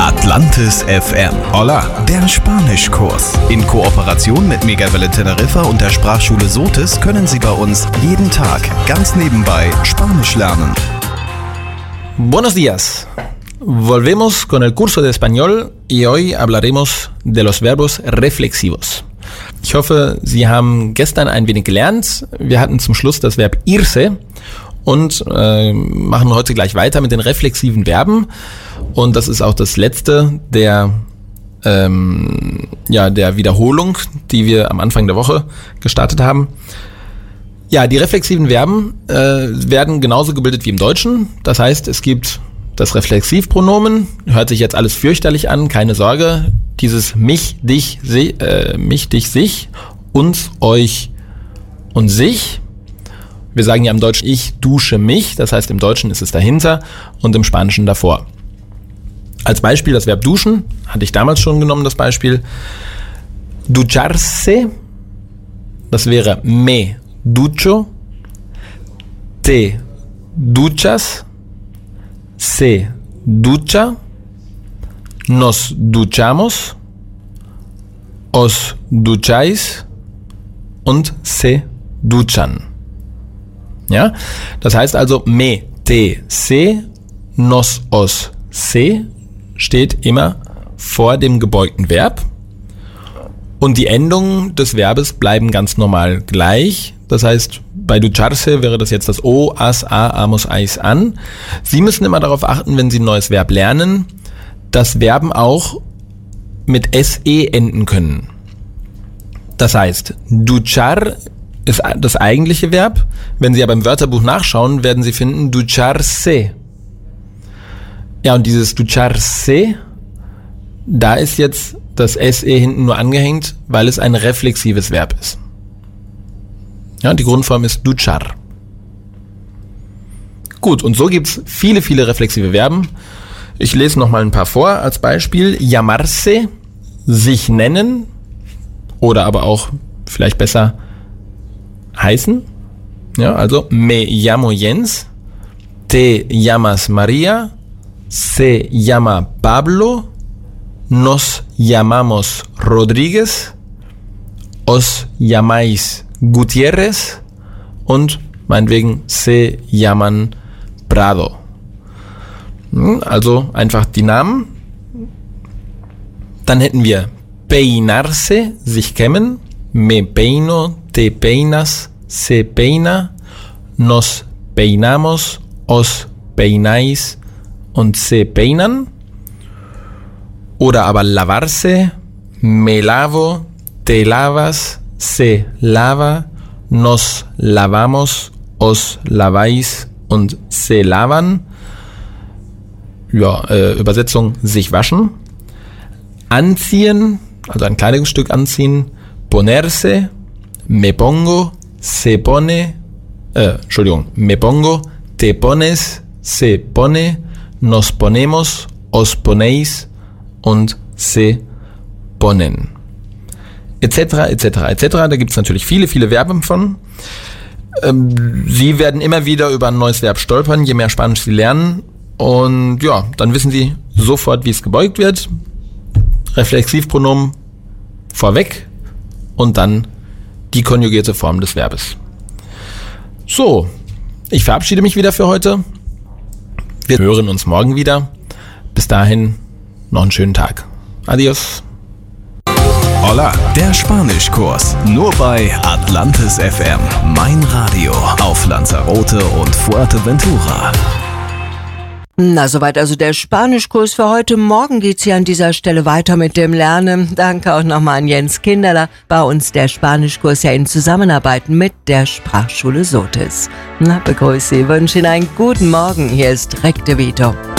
Atlantis FM. Hola, der Spanischkurs. In Kooperation mit Megawelle Teneriffa und der Sprachschule Sotis können Sie bei uns jeden Tag ganz nebenbei Spanisch lernen. Buenos días. Volvemos con el curso de español y hoy hablaremos de los verbos reflexivos. Ich hoffe, Sie haben gestern ein wenig gelernt. Wir hatten zum Schluss das Verb irse und machen heute gleich weiter mit den reflexiven Verben. Und das ist auch das letzte der Wiederholung, die wir am Anfang der Woche gestartet haben. Ja, die reflexiven Verben werden genauso gebildet wie im Deutschen. Das heißt, es gibt das Reflexivpronomen, hört sich jetzt alles fürchterlich an, keine Sorge. Dieses mich, dich, sich, uns, euch und sich. Wir sagen ja im Deutschen, ich dusche mich, das heißt im Deutschen ist es dahinter und im Spanischen davor. Als Beispiel das Verb duschen, hatte ich damals schon genommen, das Beispiel. Ducharse, das wäre me ducho, te duchas, se ducha, nos duchamos, os ducháis und se duchan. Ja, das heißt also me, te, se, nos, os, se steht immer vor dem gebeugten Verb und die Endungen des Verbes bleiben ganz normal gleich. Das heißt, bei ducharse wäre das jetzt das o, as, a, amos, ais, an. Sie müssen immer darauf achten, wenn Sie ein neues Verb lernen, dass Verben auch mit se enden können. Das heißt, duchar ist das eigentliche Verb. Wenn Sie aber im Wörterbuch nachschauen, werden Sie finden ducharse. Ja, und dieses ducharse, da ist jetzt das se hinten nur angehängt, weil es ein reflexives Verb ist. Ja, die Grundform ist duchar. Gut, und so gibt es viele, viele reflexive Verben. Ich lese nochmal ein paar vor. Als Beispiel llamarse, sich nennen oder aber auch vielleicht besser heißen. Ja, also me llamo Jens, te llamas María, se llama Pablo, nos llamamos Rodríguez, os llamáis Gutiérrez und meinetwegen se llaman Prado. Also einfach die Namen. Dann hätten wir peinarse, sich kämmen, me peino, te peinas, se peina, nos peinamos, os peináis und se peinan. Oder aber lavarse, me lavo, te lavas, se lava, nos lavamos, os laváis und se lavan. Ja, Übersetzung, sich waschen. Anziehen, also ein Kleidungsstück anziehen, ponerse, me pongo, se pone, me pongo, te pones, se pone, nos ponemos, os ponéis und se ponen. Etc., etc., etc. Da gibt es natürlich viele, viele Verben von. Sie werden immer wieder über ein neues Verb stolpern, je mehr Spanisch Sie lernen. Und ja, dann wissen Sie sofort, wie es gebeugt wird. Reflexivpronomen vorweg und dann die konjugierte Form des Verbes. So, ich verabschiede mich wieder für heute. Wir hören uns morgen wieder. Bis dahin noch einen schönen Tag. Adios. Hola, der Spanischkurs. Nur bei Atlantis FM. Mein Radio auf Lanzarote und Fuerteventura. Na, soweit also der Spanischkurs für heute. Morgen geht's hier an dieser Stelle weiter mit dem Lernen. Danke auch nochmal an Jens Kinderler. Bei uns der Spanischkurs ja in Zusammenarbeit mit der Sprachschule Sotis. Na, begrüße Sie, wünsche Ihnen einen guten Morgen. Hier ist Recte Vito.